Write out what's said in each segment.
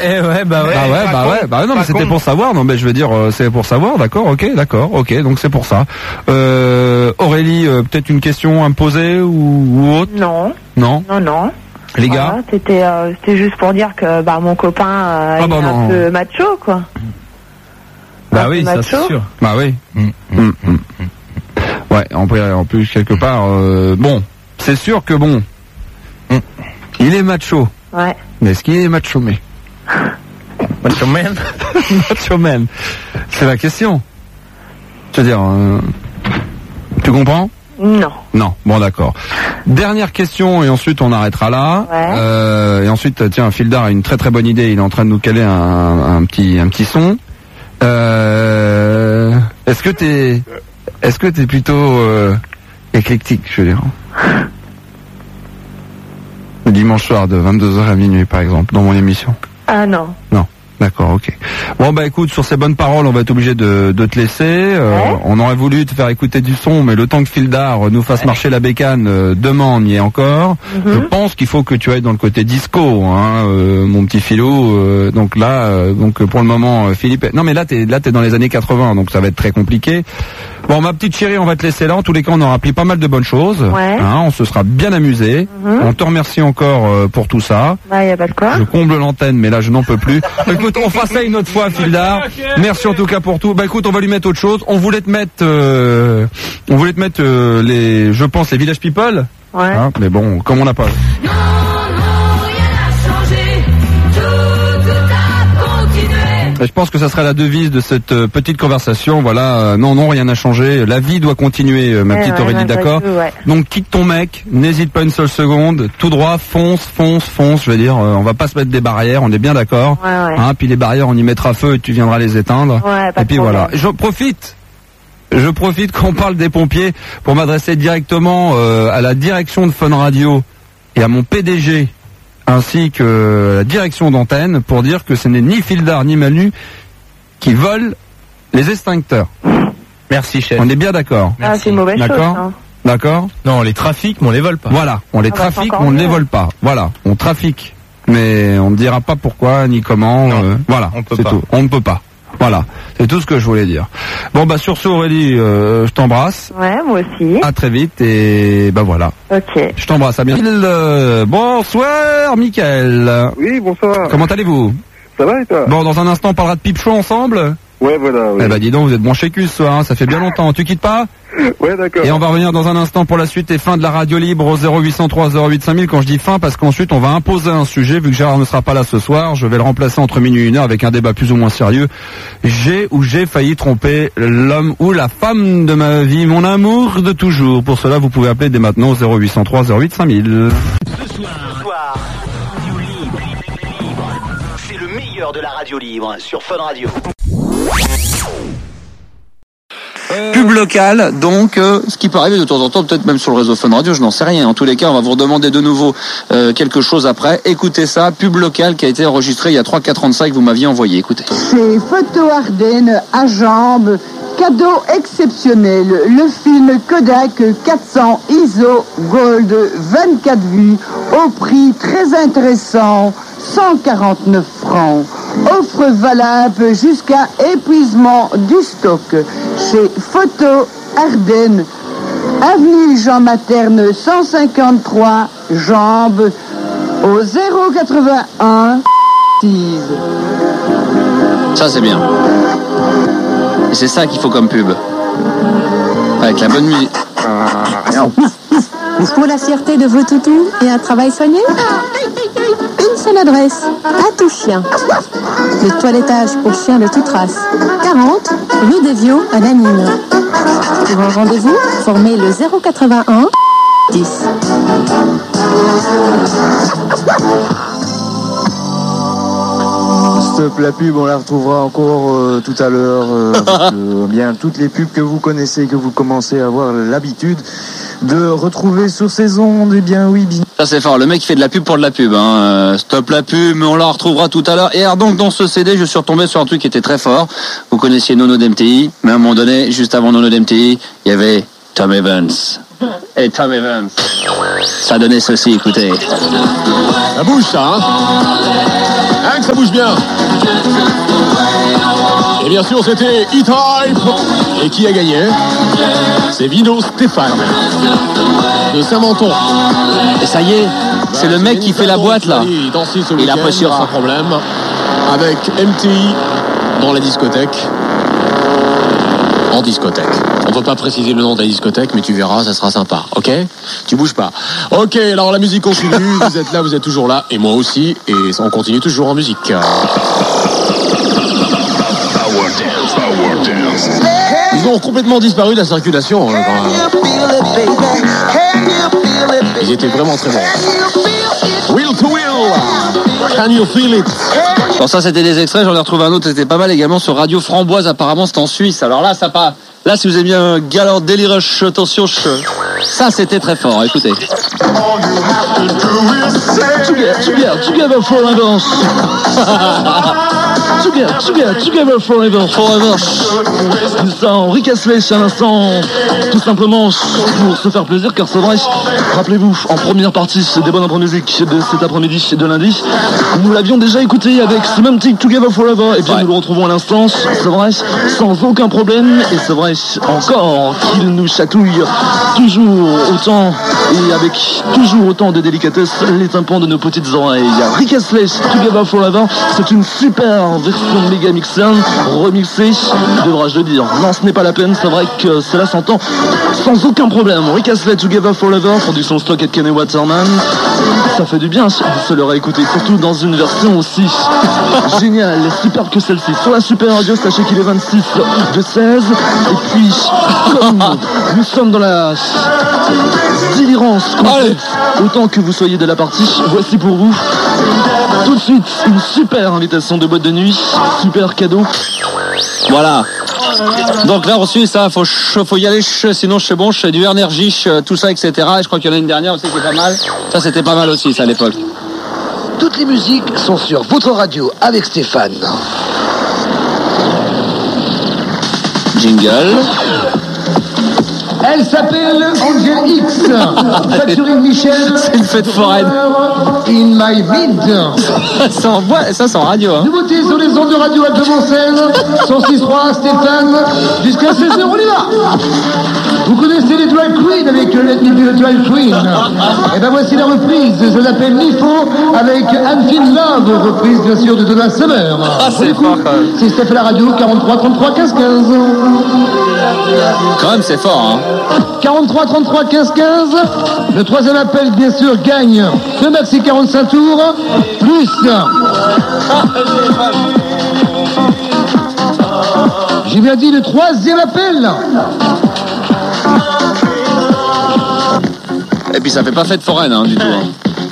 non, mais c'était pour savoir. Non, mais je veux dire, c'est pour savoir. D'accord, ok. Donc c'est pour ça. Aurélie, peut-être une question à me poser ou autre? Non. Les gars, c'était juste pour dire que mon copain il est un peu macho, quoi. Bah oui, ça c'est sûr. Bah oui. Ouais, en plus quelque part, bon, c'est sûr que bon, il est macho. Ouais. Mais est-ce qu'il est macho mais Macho man. Macho man. C'est la question. Je veux dire, tu comprends? Non. Bon, d'accord. Dernière question et ensuite on arrêtera là. Ouais. Et ensuite, tiens, Fildar a une très très bonne idée. Il est en train de nous caler un petit son. Est-ce que t'es plutôt éclectique, je veux dire? Le dimanche soir de 22h à minuit, par exemple, dans mon émission. Ah non. Non. D'accord, ok. Bon, bah écoute, sur ces bonnes paroles, on va être obligé de te laisser. On aurait voulu te faire écouter du son, mais le temps que Fildar nous fasse marcher la bécane, demain on y est encore. Je pense qu'il faut que tu ailles dans le côté disco, hein, mon petit filou. Donc là, pour le moment, Philippe... Non, mais là, t'es dans les années 80, donc ça va être très compliqué. Bon, ma petite chérie, on va te laisser là. En tous les cas, on aura appris pas mal de bonnes choses. Ouais. Hein, on se sera bien amusé. On te remercie encore pour tout ça. Bah, y a pas de quoi. Je comble l'antenne, mais là, je n'en peux plus. Écoute, on fera ça une autre fois, Fildar. Merci en tout cas pour tout. Bah écoute, on va lui mettre autre chose. On voulait te mettre, les, je pense, les Village People. Ouais. Hein, mais bon, comme on n'a pas. Je pense que ça sera la devise de cette petite conversation. Voilà, non, rien n'a changé. La vie doit continuer, ma petite Aurélie, d'accord. Donc quitte ton mec, n'hésite pas une seule seconde, tout droit, fonce. Je veux dire, on va pas se mettre des barrières, on est bien d'accord. Ouais. Hein, puis les barrières, on y mettra feu et tu viendras les éteindre. Ouais, pas et puis voilà. Je profite qu'on parle des pompiers pour m'adresser directement à la direction de Fun Radio et à mon PDG. Ainsi que la direction d'antenne pour dire que ce n'est ni Fildar ni Manu qui volent les extincteurs. Merci, chef. On est bien d'accord. Ah, c'est une mauvaise chose. Hein. D'accord. Non, on les trafique, mais on les vole pas. Voilà, on les trafique, mais on ne les vole pas. Voilà, on trafique, mais on ne dira pas pourquoi ni comment. Voilà, c'est tout. On ne peut pas. Voilà, c'est tout ce que je voulais dire. Bon, bah sur ce, Aurélie, je t'embrasse. Ouais, moi aussi. À très vite et bah voilà. Ok. Je t'embrasse, à bientôt. Bonsoir, Mickaël. Oui, bonsoir. Comment allez-vous? Ça va et toi? Bon, dans un instant, on parlera de Pipe Show ensemble. Ouais, voilà. Oui. Eh bah dis donc, vous êtes branché cul ce soir, hein, ça fait bien longtemps. Tu quittes pas? Ouais, d'accord. Et on va revenir dans un instant pour la suite et fin de la radio libre au 0803 08 5000. Quand je dis fin, parce qu'ensuite on va imposer un sujet, vu que Gérard ne sera pas là ce soir, je vais le remplacer entre minuit et 1h avec un débat plus ou moins sérieux. J'ai failli tromper l'homme ou la femme de ma vie, mon amour de toujours. Pour cela, vous pouvez appeler dès maintenant au 0803 08 5000. Ce soir, radio libre. C'est le meilleur de la radio libre sur Fun Radio. Pub locale, donc ce qui peut arriver de temps en temps, peut-être même sur le réseau Fun Radio, je n'en sais rien. En tous les cas, on va vous redemander de nouveau quelque chose après. Écoutez ça, pub locale qui a été enregistrée il y a 3-4 ans de ça, que vous m'aviez envoyé. Écoutez. C'est Photo Ardennes à Jambes, cadeau exceptionnel. Le film Kodak 400 ISO Gold 24 vues au prix très intéressant, 149 francs. Offre valable jusqu'à épuisement du stock chez Photo Ardennes, avenue Jean Materne 153, Jambes, au 081 6. Ça c'est bien. Et c'est ça qu'il faut comme pub. Avec la bonne musique. Pour la fierté de vos toutous et un travail soigné, une seule adresse, à tout chien. Le toilettage pour chiens de toute race. 40 rue des Viaux à Lannion. Pour un rendez-vous, formez le 081 10. Stop la pub, on la retrouvera encore tout à l'heure. Bien toutes les pubs que vous connaissez, que vous commencez à avoir l'habitude de retrouver sur ces ondes, eh bien oui. Ça c'est fort, le mec fait de la pub pour de la pub. Hein. Stop la pub, mais on la retrouvera tout à l'heure. Et alors donc dans ce CD, je suis retombé sur un truc qui était très fort. Vous connaissiez Nono d'MTI, mais à un moment donné, juste avant Nono d'MTI, il y avait Tom Evans. Et Tom Evans, ça donnait ceci, écoutez. Ça bouge ça, hein. Hein, que ça bouge bien. Et bien sûr, c'était E-Type. Et qui a gagné? C'est Vino Stéphane de Saint-Menton. Et ça y est, c'est le mec qui fait la boîte là. Il appréciera sans problème avec MTI dans la discothèque. En discothèque. On peut pas préciser le nom de la discothèque, mais tu verras, ça sera sympa, ok? Tu bouges pas. Ok, alors la musique continue, vous êtes là, vous êtes toujours là, et moi aussi, et on continue toujours en musique. Ils ont complètement disparu de la circulation. Hein, ils étaient vraiment très bons. Wheel to Wheel, Can You Feel It? Bon, ça c'était des extraits, j'en ai retrouvé un autre, c'était pas mal également sur Radio Framboise, apparemment c'est en Suisse. Alors là, ça pas. Là, si vous aimez bien Galant Delirush, attention, ça c'était très fort, écoutez. Together forever. Together forever. Nous sommes Rick Astley à l'instant, tout simplement pour se faire plaisir, car c'est vrai, rappelez-vous, en première partie des bonnes après-musiques de cet après-midi de lundi, nous l'avions déjà écouté avec ce même titre Together Forever, et bien nous le retrouvons à l'instant, c'est vrai, sans aucun problème, et c'est vrai encore qu'il nous chatouille toujours autant, et avec toujours autant de délicatesse, les tympans de nos petites oreilles. Rick Astley, Together Forever, c'est une super version méga mixée, remixée, devrais-je le dire. Non, ce n'est pas la peine, c'est vrai que cela s'entend sans aucun problème. Rick Astley, Together Forever, production Stock et Kenny Waterman. Ça fait du bien de se le réécouter, surtout dans une version aussi géniale et superbe que celle-ci. Sur la Super Radio, sachez qu'il est 26 de 16. Et puis, comme nous sommes dans la délirance complète, autant que vous soyez de la partie, voici pour vous tout de suite une super invitation de boîte de nuit, super cadeau. Voilà. Donc là, on suit ça, faut y aller, sinon je sais bon, je fais du énergie, tout ça, etc. Et je crois qu'il y en a une dernière aussi qui est pas mal. Ça, c'était pas mal aussi, ça, à l'époque. Toutes les musiques sont sur votre radio avec Stéphane. Jingle. Elle s'appelle Angel X. Catherine Michel. C'est une fête foraine. In my mid. Ça, c'est en radio. Hein. Nouveauté sur les ondes de radio à Demoncel. 106.3 Stéphane. Jusqu'à 16h, on y va. Vous connaissez les Drive Queen avec Let Me Be a Drive Queen. Et ben voici la reprise. Je l'appelle Nifo avec Unfin Love. Reprise bien sûr de Donna Summer. Ah, c'est fort quand même. C'est Steph à la radio. 43 33 15 15. Quand même, c'est fort. Hein. 43 33 15 15. Le troisième appel bien sûr gagne le maxi 45 tours plus j'ai bien dit le troisième appel. Et puis ça fait pas fête foraine hein, du tout. Hein.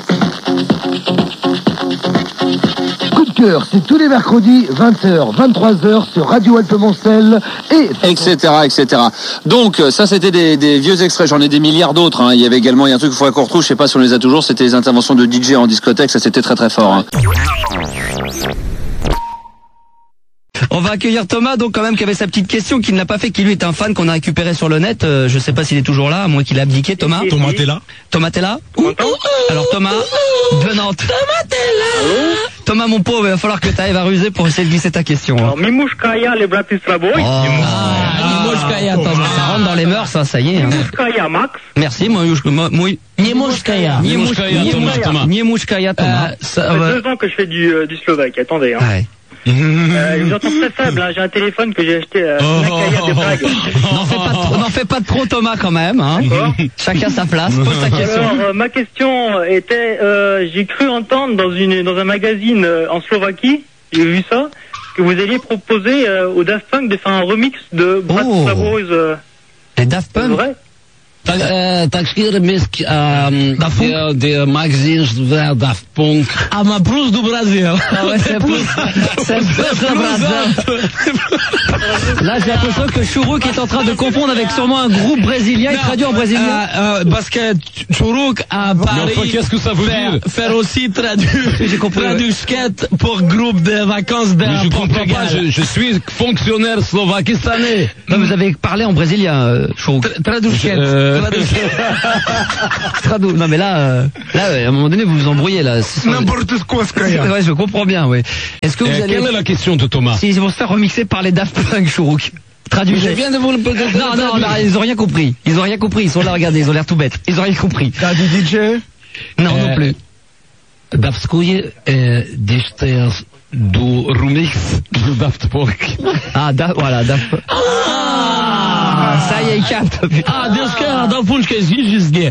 Coup de cœur, c'est tous les mercredis 20h, 23h sur Radio Alpes-Moncel et etc. Donc ça c'était des vieux extraits, j'en ai des milliards d'autres. Hein. Il y a un truc qu'il faudrait qu'on retrouve, je sais pas si on les a toujours, c'était les interventions de DJ en discothèque, ça c'était très très fort. Hein. On va accueillir Thomas, donc quand même, qui avait sa petite question, qui ne l'a pas fait, qui lui est un fan qu'on a récupéré sur le net. Je sais pas s'il est toujours là, à moins qu'il ait abdiqué. Thomas, t'es là? Thomas, t'es là? Alors Thomas, de Nantes. Thomas, t'es là? Thomas, mon pauvre, il va falloir que tu arrives à ruser pour essayer de glisser ta question. Alors, Mimouchkaya, les Bratislavois. Mimouchkaya, Thomas, ça rentre dans les mœurs, ça y est. Hein. Mimouchkaya, Max. Merci, Mimouchkaya. Mimouchkaya, Thomas. Ça fait 2 ans que je fais du slovaque, attendez. Hein. Ouais. Je vous entends très faible, hein. J'ai un téléphone que j'ai acheté à Nakaya de Prague. N'en fais pas trop Thomas quand même, hein. Chacun sa place, pose ta question. Alors, ma question était, j'ai cru entendre dans un magazine en Slovaquie, j'ai vu ça, que vous alliez proposer au Daft Punk de faire un remix de Bratislavois. Les Daft Punk? C'est vrai? Tak firmisk de magazines de Daft Punk. Ah, ma blues du Brésil. Ah ouais, c'est plus le Brésil. Là, j'ai l'impression que Chourouk est en train de confondre avec sûrement un groupe brésilien et traduit en brésilien. Parce que Chourouk à Paris. Qu'est-ce que ça veut dire? Faire aussi traduit skate pour groupe de vacances de je comprends pas, je suis fonctionnaire slovakistanais. Vous avez parlé en brésilien, Chourouk. Traduit skate. Non mais là, à un moment donné, vous vous embrouillez là. N'importe quoi, Skaya. Ouais, je comprends bien, oui. Est-ce que vous allez... Quelle est la question de Thomas? Si ils vont se faire remixer par les Daft Punk, Chourouk. Traduisez. Je viens de vous le Non, là, ils ont rien compris. Ils ont rien compris. Ils sont là, regardez, ils ont l'air tout bêtes. Ils ont rien compris. T'as dit DJ? Non, non plus. Dat skoje destijds do remix do Daft Punk. Ah, voilà, Daft Punk. Ah, ça y est, il capte. Ah, deska Daft Punk je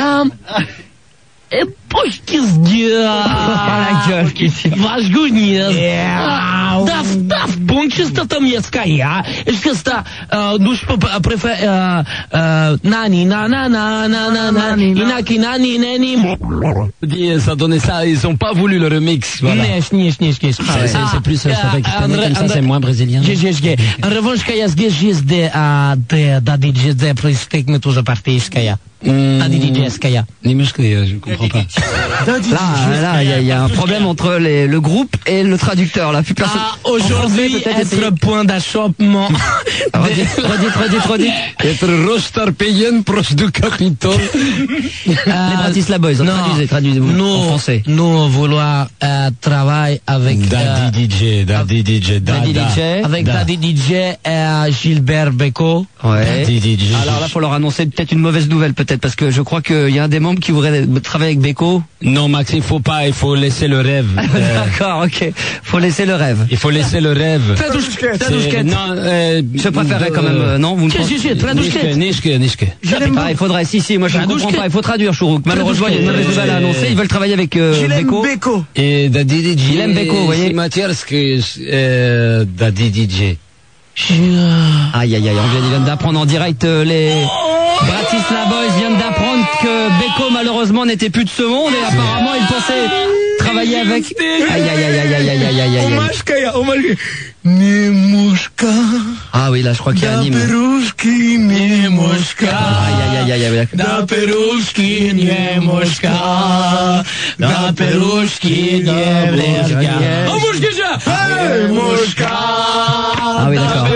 la gueule, Ваш гунец. Daft Punk, что там есть, Skaya? Что душ префер nani na na na na na na inaki nani nani. Ça donnait ça, ils ont pas voulu le remix. Voilà. C'est plus comme ça, c'est moins brésilien. En revanche, Skaya, здесь есть да DJ проистекнет тоже партийская. Да DJ-ская. Немножко, je comprends pas. Là, il y a un problème entre le groupe et le traducteur. Là, plus personne. Aujourd'hui, être point d'achoppement. Redis. Être rockstar payant proche du Capitole. Les Bratislava Boys, traduisez-vous en français. Nous voulons travailler avec Daddy DJ. Avec Daddy DJ et Gilbert Bécaud. Ouais. Alors là, faut leur annoncer peut-être une mauvaise nouvelle, peut-être, parce que je crois qu'il y a un des membres qui voudrait travailler avec Bécaud. Non, Max, il faut pas, il faut laisser le rêve. D'accord, ok. Faut laisser le rêve. Il faut laisser le rêve. Tradushket. Non, je préférerais quand même, non, vous ne pensez pas? Nischke. Il faudrait, si, moi je ne comprends pas, il faut traduire, Chourouk. Malheureusement, il y a une mauvaise nouvelle à annoncer, ils veulent travailler avec Bécaud. Et Daddy DJ. Il aime Bécaud, vous voyez. Daddy DJ. Aïe, on vient d'apprendre en direct les Bratislava Boys viennent d'apprendre que Bécaud malheureusement n'était plus de ce monde et apparemment il pensait travailler avec... Aïe. Ah oui, là je crois qu'il y a un hymne. Ah oui, d'accord.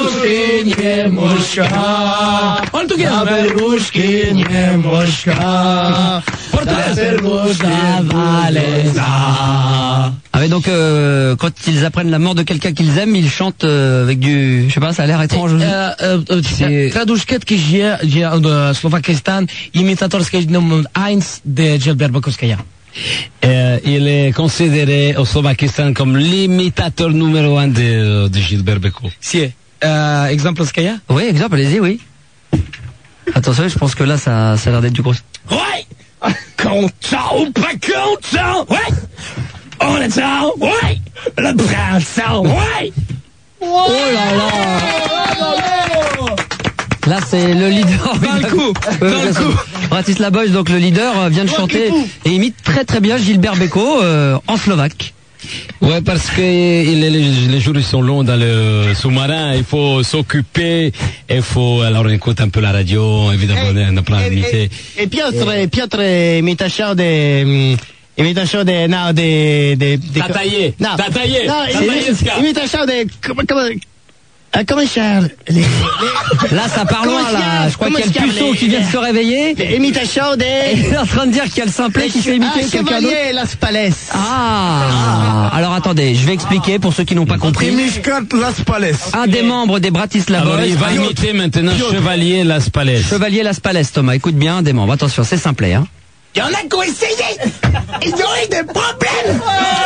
Ah oui, donc quand ils apprennent la mort de quelqu'un qu'ils aiment, ils chantent avec du... Je sais pas, ça a l'air étrange. Tradushket je Slovakistan, imitatorský номер 1 de Gilbert Bécaud. Il est considéré au Slovakistan comme l'imitateur numéro 1 de Gilbert Bécaud. Si. Exemple, Skaya? Oui, exemple, allez-y, oui. Attention, je pense que là, ça a l'air d'être du gros. Ouais! Content ou pas content? Ouais! On est en, ouais! Le printemps, ouais! Oh là là! Là, c'est le leader. Dans le coup. Bratislava Boys, donc le leader, vient de chanter et imite très très bien Gilbert Bécaud en slovaque. Ouais, parce que les jours ils sont longs dans le sous-marin, il faut s'occuper, alors on écoute un peu la radio, évidemment, on apprend à imiter. Et Piotr imitation de Tataillé. Imitation de comment Charles Là, ça part loin, là. Je crois qu'il y a le puceau qui vient de se réveiller. Imitation de... Il est en train de dire qu'il y a le simplet qui fait imiter quelqu'un d'autre. Las Palais. Alors attendez, je vais expliquer pour ceux qui n'ont pas compris. Las Palais. Un des membres des Bratislava Boys. Il va imiter maintenant Chevalier Las Palais. Chevalier Las Palais, Thomas. Écoute bien, un des membres. Attention, c'est simplet, hein. Il y en a qui ont essayé. Ils ont eu des problèmes.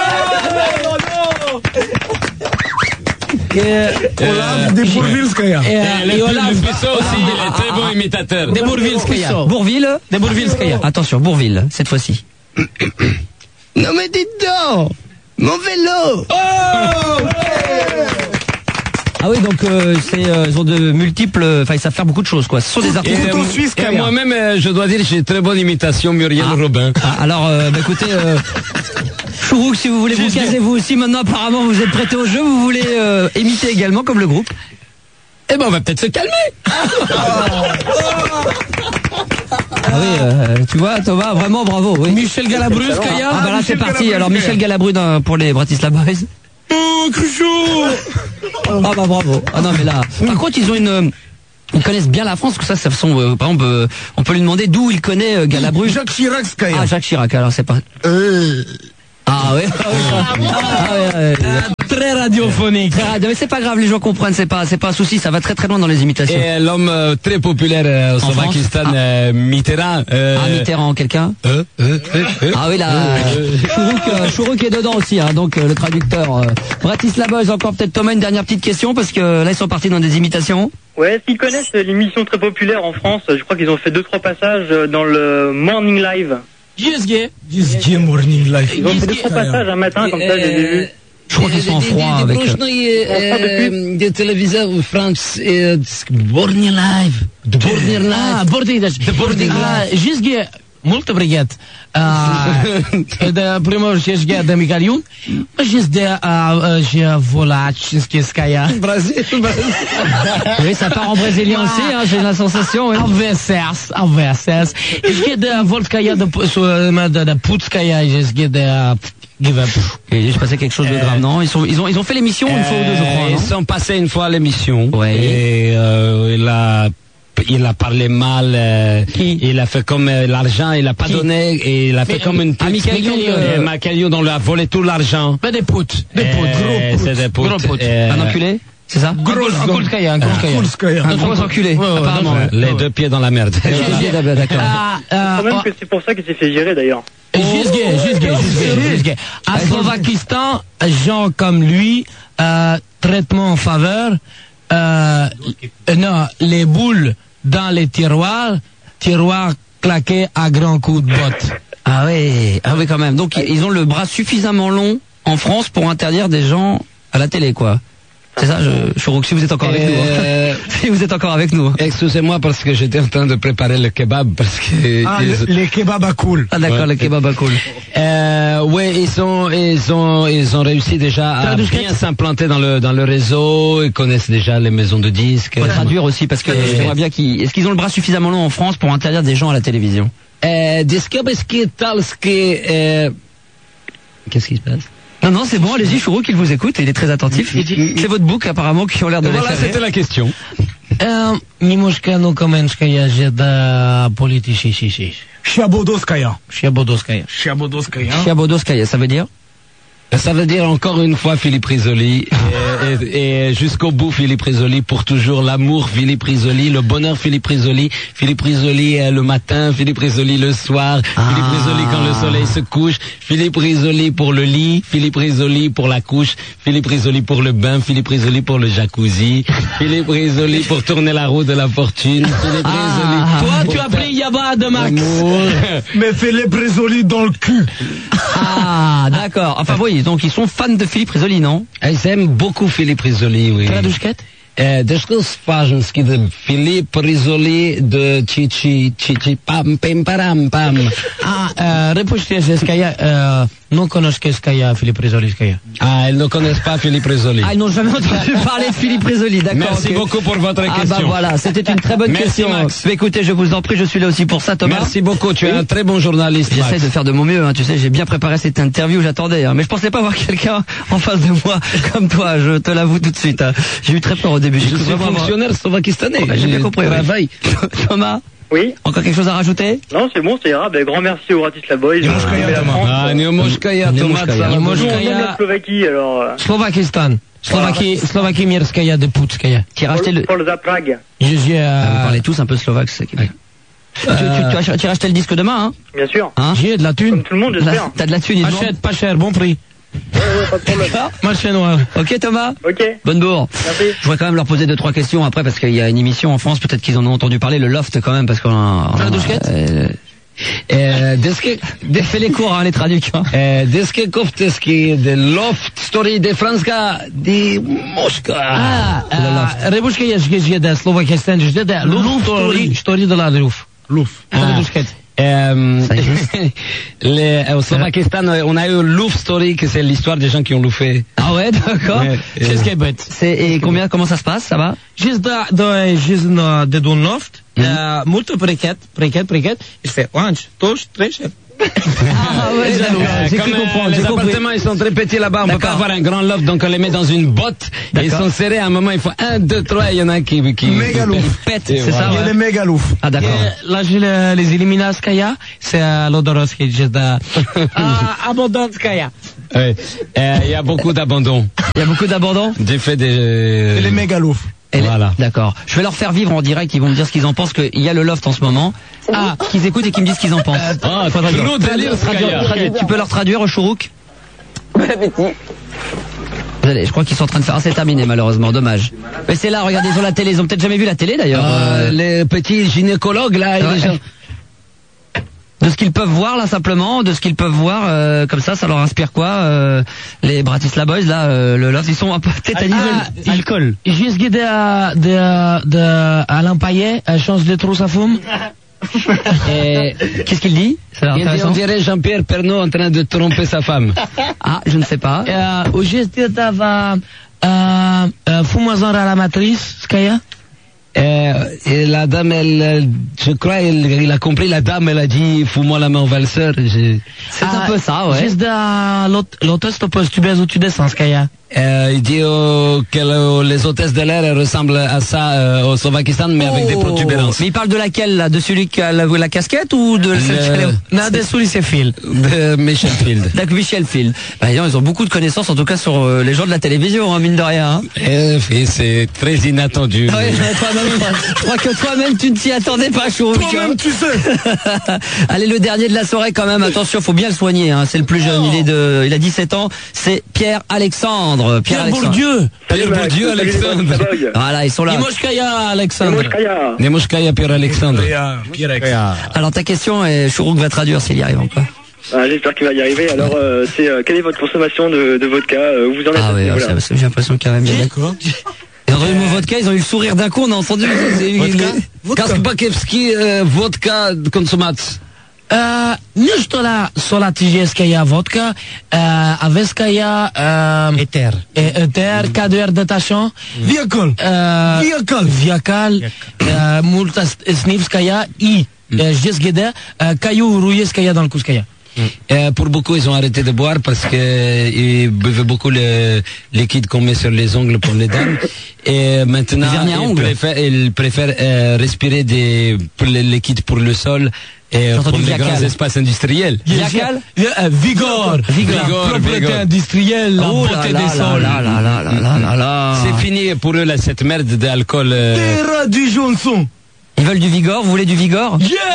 Olaf de Bourville-skaya. Et Olaf Bissot aussi, il est très bon imitateur. De Bourville-skaya. De Bourville-skaya. Attention, Bourville, cette fois-ci. Non mais dites donc, mon vélo. Ah oui, donc ils ont de multiples, enfin ils savent faire beaucoup de choses, quoi. Ce sont des artistes. Et moi-même, je dois dire, j'ai très bonne imitation, Muriel Robin. Alors, écoutez, Chourouk, si vous voulez vous caser vous aussi, maintenant apparemment vous êtes prêté au jeu, vous voulez imiter également comme le groupe. Eh ben on va peut-être se calmer. Ah oui, tu vois, Thomas, vraiment bravo. Oui. Michel Galabru, Skaya. Ah bah là c'est parti. Alors Michel Galabru pour les Bratislava Boys. Oh, Cruchot. Ah bah bravo. Ah non mais là. Par contre ils ont Ils connaissent bien la France, parce que ça sont, par exemple, on peut lui demander d'où il connaît Galabru. Jacques Chirac, Skaya. Ah, Jacques Chirac, alors c'est pas... Ah ouais, Très radiophonique. Mais c'est pas grave, les gens comprennent, c'est pas un souci, ça va très très loin dans les imitations. Et l'homme très populaire au Pakistan, Mitterrand. Mitterrand, quelqu'un Ah oui, là, Chourouk est dedans aussi, hein, donc le traducteur. Bratislava Boys, encore peut-être Thomas, une dernière petite question, parce que là ils sont partis dans des imitations. Ouais, s'ils connaissent l'émission très populaire en France, je crois qu'ils ont fait 2-3 passages dans le Morning Live. Jizge Morning Live. Ils ont fait 2-3 passages un matin, comme ça, je les ai vus. Je crois qu'ils sont en froid avec... Des téléviseurs en France, Morning Live. Morning Live. Morning Live. Jizge, muito obrigado. Primeiro, Jizge da Migaliun, mas Jizge Volatchski Skaya. Brasil. Oui, ça part en brésilien aussi, hein, j'ai la sensation. Alversers. Jizge da Volskaya da Putskaya, Jizge da... Et il se passait quelque chose de grave, non? Ils ont fait l'émission une fois ou deux, je crois. Ils sont passés une fois à l'émission. Ouais. Et il a parlé mal. Il a fait comme l'argent, il a pas donné et il a fait comme une pute. Macalio, on lui a volé tout l'argent. Des putes, gros putes. Un enculé? C'est ça? Un gros enculé, apparemment. Les deux pieds dans la merde. D'accord. Quand même que c'est pour ça qu'il s'est fait virer d'ailleurs. Jizge. À Slovakistan, gens comme lui, traitement en faveur, non, les boules dans les tiroirs claqués à grands coups de botte. Ah oui, quand même. Donc ils ont le bras suffisamment long en France pour interdire des gens à la télé, quoi. C'est ça, Chourouk, si vous êtes encore avec nous. Hein. Si vous êtes encore avec nous. Excusez-moi parce que j'étais en train de préparer le kebab parce que... les kebabs à cool. Ah d'accord, les kebabs à cool. Oui, ils ont réussi déjà à bien s'implanter dans le réseau, ils connaissent déjà les maisons de disques. Faut traduire aussi parce que j'aimerais bien est-ce qu'ils ont le bras suffisamment long en France pour interdire des gens à la télévision? Qu'est-ce qui se passe? Non, c'est bon, allez-y, Chourouk, il vous écoute, il est très attentif. C'est votre bouc, apparemment, qui ont l'air de les faire rire. C'était la question. Немножко, ну-ка, меньшкая же да политический. Щабодоская. Щабодоская, ça veut dire? Ça veut dire encore une fois Philippe Risoli et jusqu'au bout Philippe Risoli, pour toujours l'amour Philippe Risoli, le bonheur Philippe Risoli le matin, Philippe Risoli le soir, Philippe Risoli quand le soleil se couche, Philippe Risoli pour le lit, Philippe Risoli pour la couche, Philippe Risoli pour le bain, Philippe Risoli pour le jacuzzi, Philippe Risoli pour tourner la roue de la fortune, Philippe Risoli. Toi tu as pris Yaba de Max. Mais Philippe Risoli dans le cul. Ah, d'accord. Enfin oui, donc ils sont fans de Philippe Risoli, non? Ils aiment beaucoup Philippe Risoli, oui. Tradušket? Descospagenski de Philippe Risoli de Chichi pam pam. Repuștie Skaya, nu cunosc Skaya, Philippe Risoli Skaya. Ah, ils ne connaissent pas Philippe Risoli. Ah, ils n'ont jamais entendu parler de Philippe Risoli, d'accord. Merci beaucoup pour votre question. Ah bah voilà, c'était une très bonne question. Max. Écoutez, je vous en prie, je suis là aussi pour ça, Thomas. Merci beaucoup, tu es un très bon journaliste. J'essaie de faire de mon mieux, hein, tu sais, j'ai bien préparé cette interview, j'attendais, hein, mais je pensais pas voir quelqu'un en face de moi comme toi, je te l'avoue tout de suite. Hein. J'ai eu très peur au début. Je suis fonctionnaire slovakistanais. J'ai bien compris. Travail. Thomas? Oui. Encore quelque chose à rajouter? Non, c'est bon, ça ira. Ben, grand merci au Bratislava Boys. Nemoshkaya, Thomas. La Slovaquie, alors. Slovakistan. Slovaquie Mirskaya de Putskaya. Qui a racheté le... Pour le Prague. Vous parlez tous un peu slovaque, c'est bien. Tu as racheté le disque demain, hein? Bien sûr. Hein? J'ai de la thune. Comme tout le monde, j'espère. T'as de la thune, Achète pas cher, bon prix. Ouais, pas de problème. Marché noir. Ok, Thomas? Ok. Bonne bourre. Merci. Je voudrais quand même leur poser 2-3 questions après, parce qu'il y a une émission en France, peut-être qu'ils en ont entendu parler, le Loft quand même, parce qu'on a... Fais les cours, hein, les traductions. Deske Kofteski, de Loft Story de Franska, de Mosca. Rebuška je da Slovakistan, je da Luf Story de la Luf. Tradušket. Au Slovakistan, on a eu Loof Story, que c'est l'histoire des gens qui ont loufé. Ah ouais, d'accord. C'est ce qui est bête. Et comment ça se passe, ça va? Juste de Loft, multă prechet, je fais 1, 2, 3, Ah ouais, j'ai Comme cru comprendre. les J'ai compris. appartements ils sont très petits là-bas, on peut pas avoir un grand loft, donc on les met dans une botte et ils sont serrés. À un moment, il faut 1, 2, 3, il y en a un qui Mégalouf. Pète, c'est ça. Il y a Ouais. les mégaloufs. Ah d'accord. Là, j'ai les Eliminaskaya, c'est l'Odorovski, j'ai Abondonskaya. Ouais. Il y a beaucoup d'abandon. Il y a beaucoup d'abandon. J'ai fait des. C'est les mégaloufs. Voilà. D'accord. Je vais leur faire vivre en direct, ils vont me dire ce qu'ils en pensent, qu'il y a le loft en ce moment. Ah, qu'ils écoutent et qu'ils me disent ce qu'ils en pensent. Tu peux leur traduire, Chourouk? Allez, je crois qu'ils sont en train de faire. Ah, c'est terminé, malheureusement, dommage. Mais c'est là, regardez, ils ont la télé, ils ont peut-être jamais vu la télé d'ailleurs. Les petits gynécologues là, Ouais. les gens. De ce qu'ils peuvent voir là simplement, de ce qu'ils peuvent voir, comme ça leur inspire quoi les Bratislava Boys là, le loft, ils sont un peu tétanisés. Alcool. J'ai ce de Alain Payet, chance de trop ça fume. Et qu'est-ce qu'il dit? Ça a l'air intéressant. On dirait Jean-Pierre Pernaut en train de tromper sa femme. Ah, je ne sais pas. Au geste fumoir à la matrice, Skaya. Et la dame, je crois, il a compris, la dame, elle a dit, fous-moi la main au valseur. C'est un peu ça, ouais. Juste l'hôtesse, tu baises ou tu descends, Skaya. Il dit que les hôtesses de l'air ressemblent à ça au Slovakistan, mais avec des protubérances. Mais il parle de laquelle là? De celui qui a la casquette ou de celle Non, de celui c'est Phil. De Michel Field. D'accord, Michel Field. Bah, ils ont beaucoup de connaissances, en tout cas sur les gens de la télévision, hein, mine de rien. Hein. Et c'est très inattendu. Ah oui, je crois que toi-même tu ne t'y attendais pas, Chourouk. Toi-même, tu sais. Allez, le dernier de la soirée quand même. Attention, faut bien le soigner. Hein. C'est le plus jeune. Il a 17 ans. C'est Pierre Alexandre. Pierre Bourdieu. Pierre Bourdieu, Alexandre. Voilà, ils sont là. Nimoshkaya, Alexandre. Nemoshkaya, Pierre Alexandre. Alors ta question, et Chourouk va traduire s'il y arrive encore. Ah, j'espère qu'il va y arriver. Alors, c'est quelle est votre consommation de vodka? Où vous en êtes? Ah oui, j'ai l'impression qu'il y a même d'accord. Ils ont entendu le mot vodka, ils ont eu le sourire d'un coup, on a entendu. Kaspakevski, vodka consomat. Ništo la solatižeskaya vodka, aveskaya eter, K2R détachant, viakal, multa snivskaya i jesgede, kayu rujeskaya dans le kuskaya. Pour beaucoup, ils ont arrêté de boire parce que ils buvaient beaucoup le liquide qu'on met sur les ongles pour les dames. Et maintenant, ils préfèrent respirer des liquides pour le sol et pour les grands espaces industriels. Vigor, propreté industrielle, la beauté des sols. C'est fini pour eux là, cette merde d'alcool. Terra du Johnson. Ils veulent du Vigor, vous voulez du Vigor?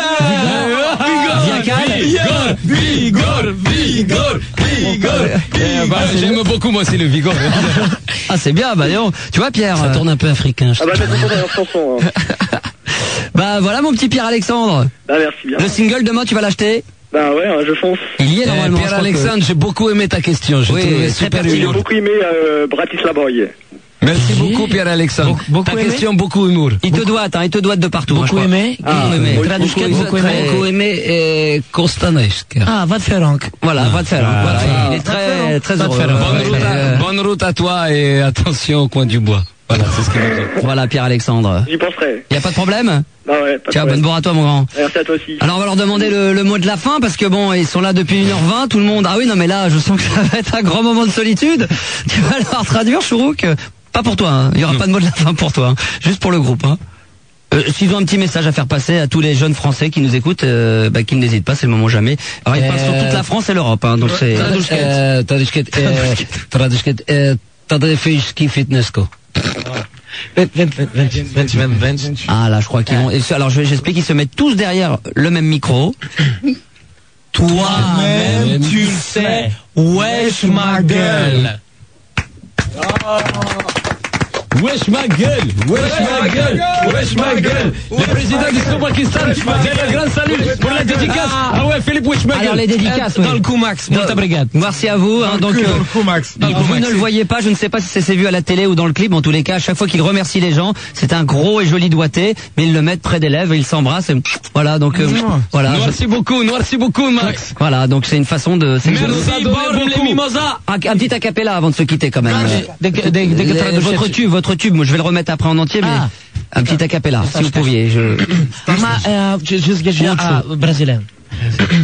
Vigor. J'aime beaucoup moi aussi le Vigor. Ah c'est bien, bah non. Tu vois Pierre, ça tourne un peu africain. Ah bah j'ai compris dans leur chanson. Hein. Bah voilà mon petit Pierre Alexandre. Ah merci bien. Le single demain tu vas l'acheter? Bah ouais, je fonce. Il y est normalement. Pierre Alexandre, j'ai beaucoup aimé ta question. Je trouvais super J'ai beaucoup aimé Bratislava Boy. Merci beaucoup Pierre Alexandre. Ta question beaucoup humour. Il te doit de partout. Beaucoup aimé. Beaucoup aimé Kostanevsk. Ah, va te faire Franck. Voilà, va te faire. Voilà, il est très très heureux. Bonne route à toi et attention au coin du bois. Voilà, c'est ce qu'il veut dire. Voilà Pierre Alexandre. J'y penserai. Y a pas de problème? Ah ouais, pas de Tiens, problème. bonne bourre à toi mon grand. Merci à toi aussi. Alors on va leur demander le mot de la fin parce que bon, ils sont là depuis 1h20, tout le monde. Ah oui, non mais là, je sens que ça va être un grand moment de solitude. Tu vas leur traduire, Chourouk? Pas pour toi, hein. Il y aura pas de mot de la fin pour toi, hein. Juste pour le groupe. Hein. S'ils ont un petit message à faire passer à tous les jeunes Français qui nous écoutent, qu'ils n'hésitent pas, c'est le moment jamais. Alors ils parlent sur toute la France et l'Europe, hein, donc c'est... Ah là, je crois qu'ils vont... Alors j'explique, ils se mettent tous derrière le même micro. Toi-même, tu le sais, wesh ma gueule. Wesh ma gueule, wesh ma gueule. Le président du Slovakistan, c'est le grand salut pour la dédicace. Ah ouais, Philippe, wesh ma gueule. Alors les dédicaces, dans le Kumax, Monta Brigade. Merci à vous. Hein, donc vous ne le voyez pas, je ne sais pas si c'est vu à la télé ou dans le clip. En tous les cas, à chaque fois qu'il remercie les gens, c'est un gros et joli doigté, mais ils le mettent près des lèvres, ils s'embrassent. Voilà, donc voilà. Merci beaucoup, Max. Voilà, donc c'est une façon de. Merci Borne les mimosas. Un petit acapella avant de se quitter quand même. Votre tube, moi je vais le remettre après en entier, mais un petit acapella, si vous pouviez. Brésilien.